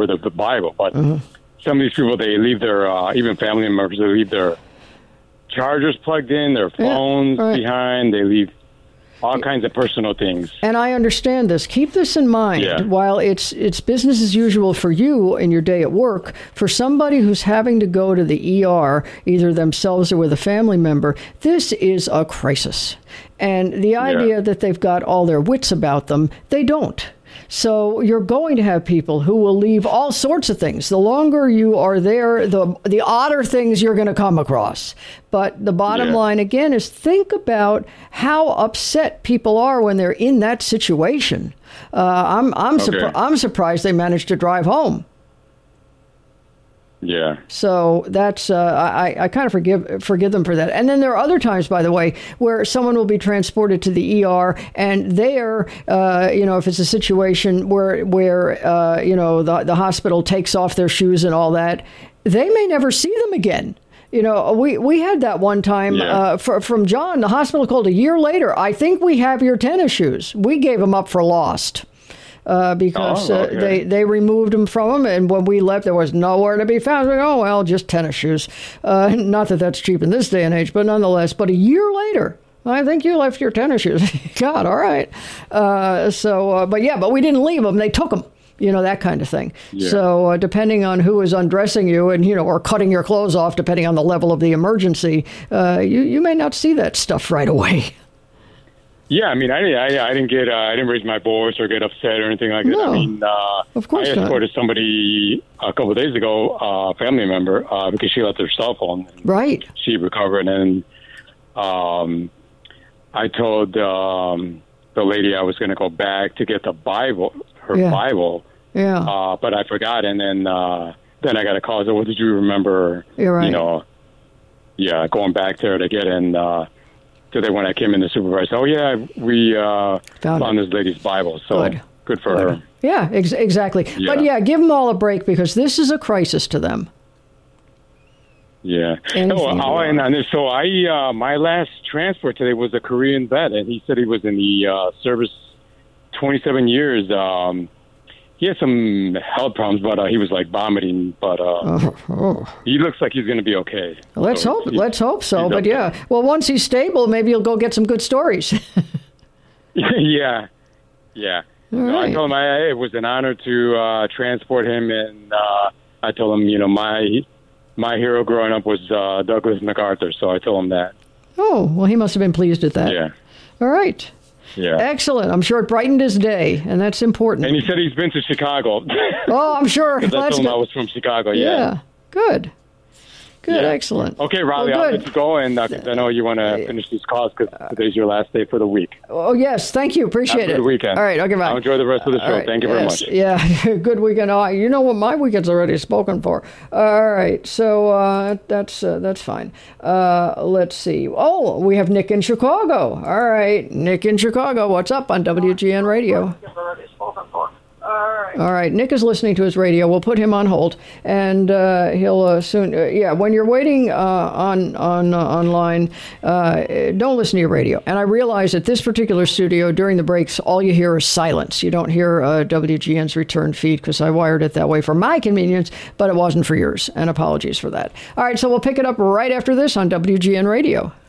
with the Bible. But some of these people, they leave their, even family members, they leave their chargers plugged in, their phones behind, they leave all kinds of personal things. And I understand this. Keep this in mind. Yeah. While it's business as usual for you in your day at work, for somebody who's having to go to the ER, either themselves or with a family member, this is a crisis. And the idea that they've got all their wits about them, they don't. So you're going to have people who will leave all sorts of things. The longer you are there, the odder things you're going to come across. But the bottom line, again, is think about how upset people are when they're in that situation. I'm surprised they managed to drive home. Yeah. So that's I kind of forgive them for that. And then there are other times, by the way, where someone will be transported to the ER, and there, if it's a situation where the hospital takes off their shoes and all that, they may never see them again. We had that one time from John. The hospital called a year later. I think we have your tennis shoes. We gave them up for lost. Because they removed them from them, and when we left, there was nowhere to be found. Just tennis shoes. Not that that's cheap in this day and age, but nonetheless. But a year later, I think you left your tennis shoes. God, all right. But we didn't leave them. They took them. That kind of thing. Yeah. So depending on who is undressing you and, or cutting your clothes off, depending on the level of the emergency, you may not see that stuff right away. Yeah, I mean, I didn't raise my voice or get upset or anything like that. No, I mean, of course I escorted somebody a couple of days ago, a family member, because she left her cell phone. Right. She recovered, and I told the lady I was going to go back to get the Bible, Bible. Yeah. But I forgot, and then I got a call. So, what did you remember? You're right. Going back there to get in. Today when I came in, the supervisor, we found this lady's Bible. So good for her. Yeah, exactly. Yeah. But give them all a break, because this is a crisis to them. Yeah. My last transport today was a Korean vet, and he said he was in the service 27 years. He had some health problems, but he was like vomiting. But he looks like he's going to be okay. Let's hope so. But well, once he's stable, maybe you'll go get some good stories. Yeah. Right. I told him it was an honor to transport him, and I told him, my hero growing up was Douglas MacArthur. So I told him that. Oh, well, he must have been pleased at that. Yeah. All right. Yeah. Excellent. I'm sure it brightened his day, and that's important. And he said he's been to Chicago. Oh, I'm sure. Because I told him I was from Chicago, yeah. Good. Good, excellent. Okay, Riley, I'll let you go, and I know you want to finish these calls because today's your last day for the week. Oh, yes. Thank you. Appreciate it. Have a good weekend. All right, okay, bye. I'll enjoy the rest of the show. Right. Thank you very much. Yeah, good weekend. You know what? My weekend's already spoken for. All right, so that's fine. Let's see. Oh, we have Nick in Chicago. All right, Nick in Chicago. What's up on WGN Radio? All right. Nick is listening to his radio. We'll put him on hold, and he'll soon. When you're waiting online, don't listen to your radio. And I realize at this particular studio, during the breaks, all you hear is silence. You don't hear WGN's return feed because I wired it that way for my convenience, but it wasn't for yours. And apologies for that. All right, so we'll pick it up right after this on WGN Radio.